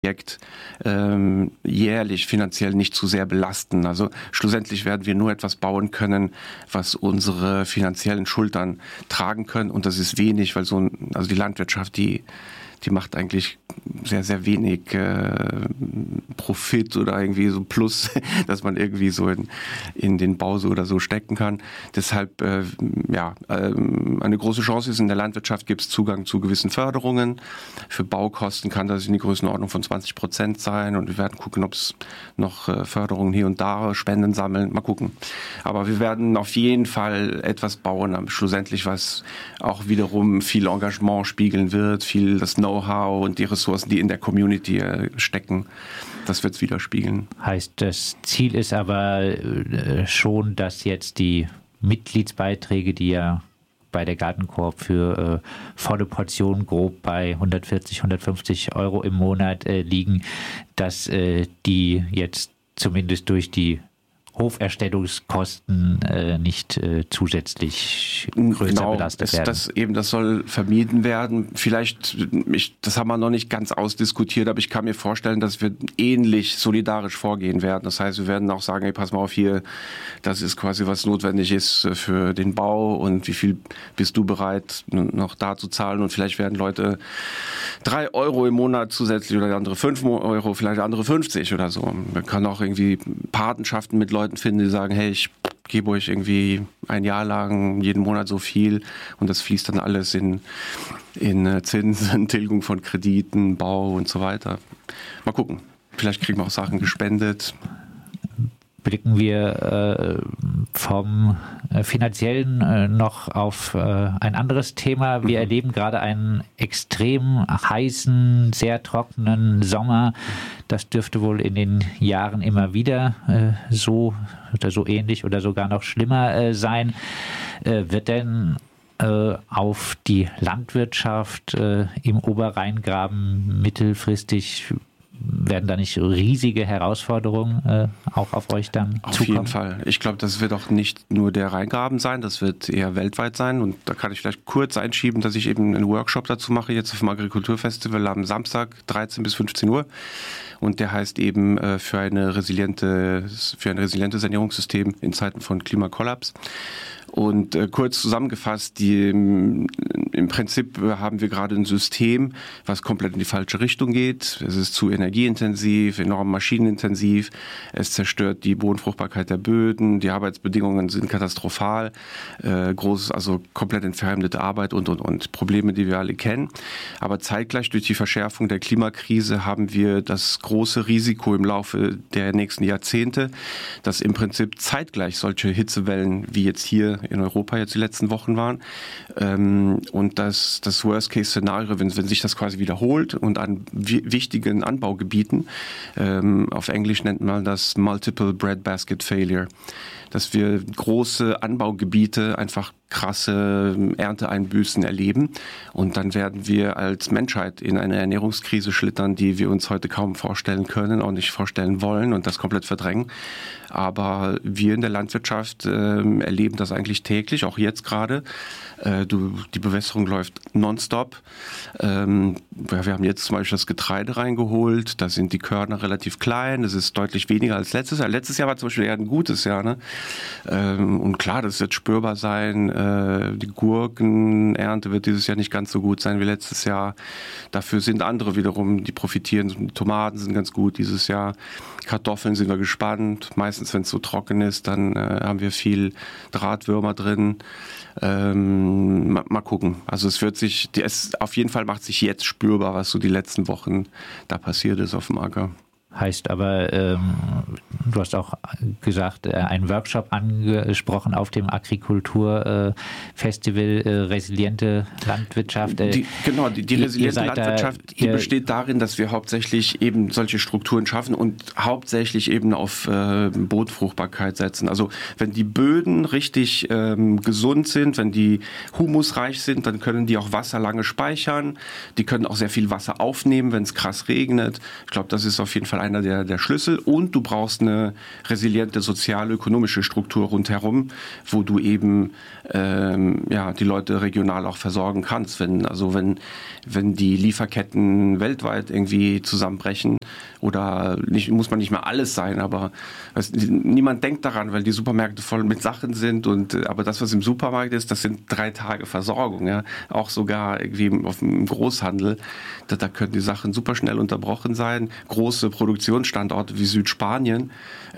Projekt jährlich finanziell nicht zu sehr belasten. Also schlussendlich werden wir nur etwas bauen können, was unsere finanziellen Schultern tragen können, und das ist wenig, weil also die Landwirtschaft, die macht eigentlich sehr, sehr wenig Profit oder irgendwie so Plus, dass man irgendwie so in den Bau so oder so stecken kann. Deshalb, eine große Chance ist, in der Landwirtschaft gibt es Zugang zu gewissen Förderungen. Für Baukosten kann das in die Größenordnung von 20% sein, und wir werden gucken, ob es noch Förderungen hier und da, Spenden sammeln, mal gucken. Aber wir werden auf jeden Fall etwas bauen, schlussendlich, was auch wiederum viel Engagement spiegeln wird, viel das Know-how und die Ressourcen, die in der Community stecken. Das wird es widerspiegeln. Heißt, das Ziel ist aber schon, dass jetzt die Mitgliedsbeiträge, die ja bei der Gartenkoop für volle Portion grob bei 140, 150 Euro im Monat liegen, dass die jetzt zumindest durch die Hoferstellungskosten nicht zusätzlich größer belastet werden. Das soll vermieden werden. Vielleicht, das haben wir noch nicht ganz ausdiskutiert, aber ich kann mir vorstellen, dass wir ähnlich solidarisch vorgehen werden. Das heißt, wir werden auch sagen, hey, pass mal auf hier, das ist quasi, was notwendig ist für den Bau, und wie viel bist du bereit, noch da zu zahlen, und vielleicht werden Leute 3 Euro im Monat zusätzlich oder andere 5 Euro, vielleicht andere 50 oder so. Man kann auch irgendwie Patenschaften mit Leuten finden, die sagen, hey, ich gebe euch irgendwie ein Jahr lang jeden Monat so viel, und das fließt dann alles in Zinsen, Tilgung von Krediten, Bau und so weiter. Mal gucken. Vielleicht kriegen wir auch Sachen gespendet. Blicken wir vom Finanziellen noch auf ein anderes Thema. Wir erleben gerade einen extrem heißen, sehr trockenen Sommer. Das dürfte wohl in den Jahren immer wieder so oder so ähnlich oder sogar noch schlimmer sein. Wird denn auf die Landwirtschaft im Oberrheingraben mittelfristig, werden da nicht riesige Herausforderungen auch auf euch dann zukommen? Auf jeden Fall. Ich glaube, das wird auch nicht nur der Rheingraben sein, das wird eher weltweit sein. Und da kann ich vielleicht kurz einschieben, dass ich eben einen Workshop dazu mache, jetzt auf dem Agrikulturfestival am Samstag, 13 bis 15 Uhr. Und der heißt eben für ein resilientes Ernährungssystem in Zeiten von Klimakollaps. Und kurz zusammengefasst, im Prinzip haben wir gerade ein System, was komplett in die falsche Richtung geht. Es ist zu energieintensiv, enorm maschinenintensiv. Es zerstört die Bodenfruchtbarkeit der Böden. Die Arbeitsbedingungen sind katastrophal. Also komplett entfremdete Arbeit und Probleme, die wir alle kennen. Aber zeitgleich durch die Verschärfung der Klimakrise haben wir das große Risiko im Laufe der nächsten Jahrzehnte, dass im Prinzip zeitgleich solche Hitzewellen wie jetzt hier in Europa jetzt die letzten Wochen waren. Und das Worst-Case-Szenario, wenn sich das quasi wiederholt und an wichtigen Anbaugebieten, auf Englisch nennt man das Multiple Breadbasket Failure, dass wir große Anbaugebiete einfach krasse Ernteeinbüßen erleben, und dann werden wir als Menschheit in eine Ernährungskrise schlittern, die wir uns heute kaum vorstellen können, auch nicht vorstellen wollen und das komplett verdrängen. Aber wir in der Landwirtschaft erleben das eigentlich täglich, auch jetzt gerade. Die Bewässerung läuft nonstop. Wir haben jetzt zum Beispiel das Getreide reingeholt, da sind die Körner relativ klein, das ist deutlich weniger als letztes Jahr. Letztes Jahr war zum Beispiel eher ein gutes Jahr, ne? Und klar, das wird spürbar sein. Die Gurkenernte wird dieses Jahr nicht ganz so gut sein wie letztes Jahr. Dafür sind andere wiederum, die profitieren. Die Tomaten sind ganz gut dieses Jahr. Kartoffeln sind wir gespannt. Meistens, wenn es so trocken ist, dann haben wir viel Drahtwürmer drin. Mal gucken. Also auf jeden Fall macht sich jetzt spürbar, was so die letzten Wochen da passiert ist auf dem Acker. Heißt aber, du hast auch gesagt, einen Workshop angesprochen auf dem Agrikulturfestival, resiliente Landwirtschaft. Die resiliente Landwirtschaft, die besteht darin, dass wir hauptsächlich eben solche Strukturen schaffen und hauptsächlich eben auf Bodenfruchtbarkeit setzen. Also wenn die Böden richtig gesund sind, wenn die humusreich sind, dann können die auch Wasser lange speichern. Die können auch sehr viel Wasser aufnehmen, wenn es krass regnet. Ich glaube, das ist auf jeden Fall einer der Schlüssel. Und du brauchst eine resiliente soziale, ökonomische Struktur rundherum, wo du eben die Leute regional auch versorgen kannst. Wenn die Lieferketten weltweit irgendwie zusammenbrechen, oder muss man nicht mehr alles sein, aber niemand denkt daran, weil die Supermärkte voll mit Sachen sind, aber das, was im Supermarkt ist, das sind 3 Tage Versorgung, ja, auch sogar irgendwie auf dem Großhandel, da können die Sachen super schnell unterbrochen sein. Große Produktionsstandorte wie Südspanien,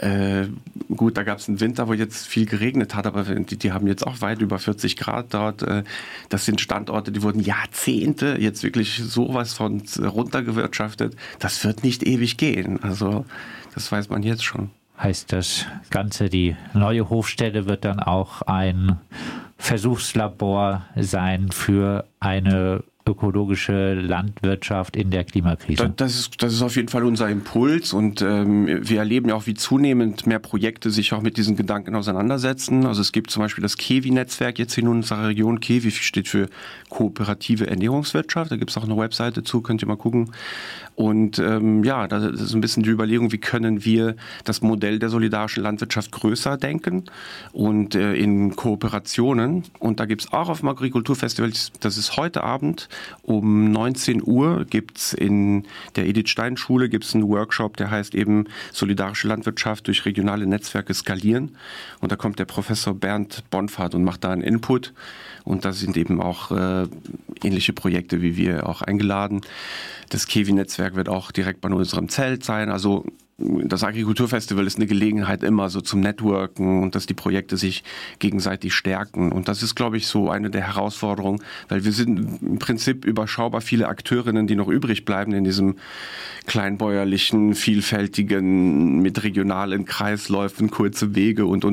gut, da gab es einen Winter, wo jetzt viel geregnet hat, aber die haben jetzt auch weit über 40 Grad dort. Das sind Standorte, die wurden Jahrzehnte jetzt wirklich sowas von runtergewirtschaftet. Das wird nicht ewig gehen. Also das weiß man jetzt schon. Heißt das Ganze, die neue Hofstelle wird dann auch ein Versuchslabor sein für eine ökologische Landwirtschaft in der Klimakrise? Das ist auf jeden Fall unser Impuls und wir erleben ja auch, wie zunehmend mehr Projekte sich auch mit diesen Gedanken auseinandersetzen. Also es gibt zum Beispiel das KEWI-Netzwerk jetzt in unserer Region. KEWI steht für Kooperative Ernährungswirtschaft. Da gibt es auch eine Webseite zu, könnt ihr mal gucken. Und da ist ein bisschen die Überlegung, wie können wir das Modell der solidarischen Landwirtschaft größer denken und in Kooperationen. Und da gibt es auch auf dem Agrikulturfestival, das ist heute Abend, um 19 Uhr gibt es in der Edith Stein Schule einen Workshop, der heißt eben Solidarische Landwirtschaft durch regionale Netzwerke skalieren. Und da kommt der Professor Bernd Bonfahrt und macht da einen Input. Und da sind eben auch ähnliche Projekte wie wir auch eingeladen. Das KEWI-Netzwerk wird auch direkt bei unserem Zelt sein. Also das Agrikulturfestival ist eine Gelegenheit immer so zum Networken und dass die Projekte sich gegenseitig stärken. Und das ist, glaube ich, so eine der Herausforderungen, weil wir sind im Prinzip überschaubar viele Akteurinnen, die noch übrig bleiben in diesem kleinbäuerlichen, vielfältigen, mit regionalen Kreisläufen, kurze Wege und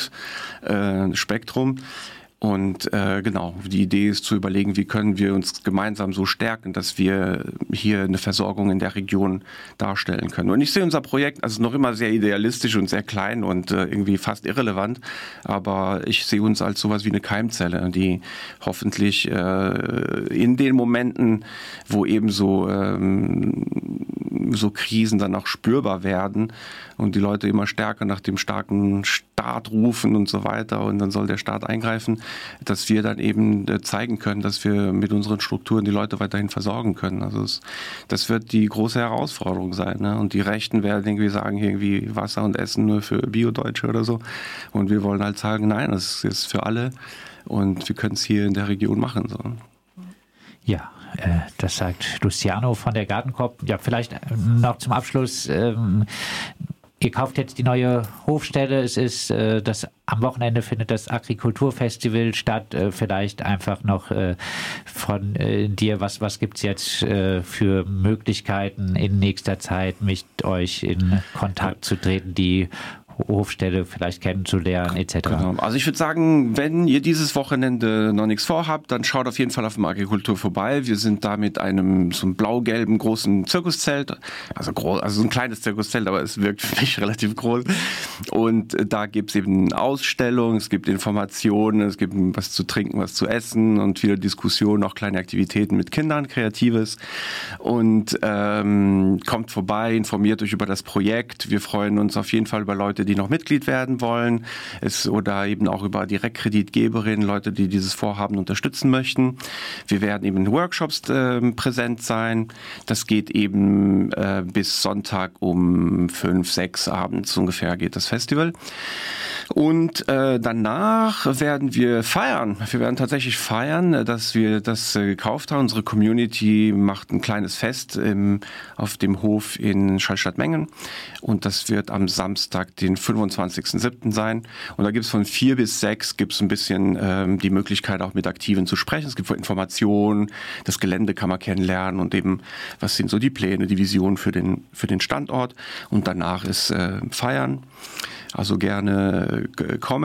Spektrum. Und die Idee ist zu überlegen, wie können wir uns gemeinsam so stärken, dass wir hier eine Versorgung in der Region darstellen können. Und ich sehe unser Projekt also noch immer sehr idealistisch und sehr klein und irgendwie fast irrelevant, aber ich sehe uns als sowas wie eine Keimzelle, die hoffentlich in den Momenten, wo eben so Krisen dann auch spürbar werden und die Leute immer stärker nach dem starken Staat rufen und so weiter und dann soll der Staat eingreifen, dass wir dann eben zeigen können, dass wir mit unseren Strukturen die Leute weiterhin versorgen können. Also das wird die große Herausforderung sein. Ne? Und die Rechten werden irgendwie sagen, hier irgendwie Wasser und Essen nur für Bio-Deutsche oder so. Und wir wollen halt sagen, nein, das ist für alle und wir können es hier in der Region machen. So. Ja, das sagt Luciano von der Gartenkoop. Ja, vielleicht noch zum Abschluss. Ihr kauft jetzt die neue Hofstelle. Es ist am Wochenende findet das Agrikulturfestival statt. Vielleicht einfach noch von dir, was gibt es jetzt für Möglichkeiten in nächster Zeit, mit euch in Kontakt zu treten, die Hofstelle vielleicht kennenzulernen, etc. Genau. Also ich würde sagen, wenn ihr dieses Wochenende noch nichts vorhabt, dann schaut auf jeden Fall auf dem Agrikultur vorbei. Wir sind da mit so einem blau-gelben großen Zirkuszelt, also so ein kleines Zirkuszelt, aber es wirkt für mich relativ groß. Und da gibt es eben Ausstellungen, es gibt Informationen, es gibt was zu trinken, was zu essen und viele Diskussionen, auch kleine Aktivitäten mit Kindern, Kreatives. Und kommt vorbei, informiert euch über das Projekt. Wir freuen uns auf jeden Fall über Leute, die noch Mitglied werden wollen, oder eben auch über Direktkreditgeberinnen, Leute, die dieses Vorhaben unterstützen möchten. Wir werden eben in Workshops präsent sein. Das geht eben bis Sonntag um 5, 6 abends ungefähr geht das Festival. Und danach werden wir feiern. Wir werden tatsächlich feiern, dass wir das gekauft haben. Unsere Community macht ein kleines Fest auf dem Hof in Schallstatt-Mengen. Und das wird am Samstag, den 25.07. sein. Und da gibt es von 4 bis 6 gibt's ein bisschen die Möglichkeit, auch mit Aktiven zu sprechen. Es gibt Informationen, das Gelände kann man kennenlernen und eben, was sind so die Pläne, die Visionen für den Standort. Und danach ist Feiern. Also gerne kommen.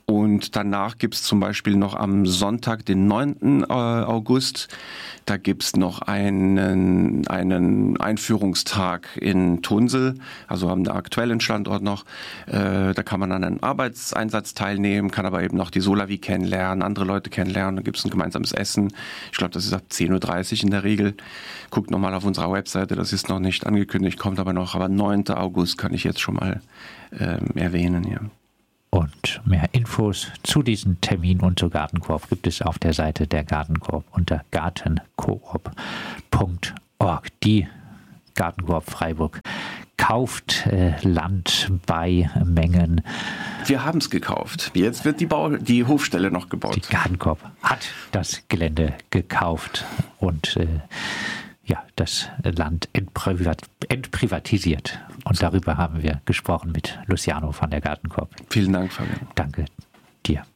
Und danach gibt es zum Beispiel noch am Sonntag, den 9. August, da gibt es noch einen Einführungstag in Tunsel, also haben den aktuellen Standort noch. Da kann man an einem Arbeitseinsatz teilnehmen, kann aber eben noch die Solavi kennenlernen, andere Leute kennenlernen. Da gibt es ein gemeinsames Essen. Ich glaube, das ist ab 10.30 Uhr in der Regel. Guckt nochmal auf unserer Webseite, das ist noch nicht angekündigt, kommt aber noch. Aber 9. August kann ich jetzt schon mal erwähnen, ja. Und mehr Infos zu diesem Termin und zur Gartenkoop gibt es auf der Seite der Gartenkoop unter gartenkoop.org. Die Gartenkoop Freiburg kauft Land bei Mengen. Wir haben es gekauft. Jetzt wird die Hofstelle noch gebaut. Die Gartenkoop hat das Gelände gekauft und das Land entprivatisiert. Und darüber haben wir gesprochen mit Luciano von der Gartenkoop. Vielen Dank, Fabian. Danke dir.